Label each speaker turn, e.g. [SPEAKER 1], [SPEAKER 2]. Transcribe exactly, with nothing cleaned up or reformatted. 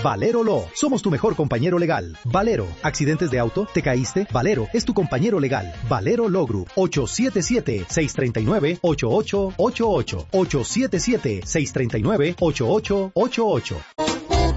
[SPEAKER 1] Valero Law. Somos tu mejor compañero legal. Valero. ¿Accidentes de auto? ¿Te caíste? Valero es tu compañero legal. Valero Law Group. ocho siete siete, seis tres nueve, ocho ocho ocho ocho. ocho siete siete, seis tres nueve, ocho ocho ocho ocho.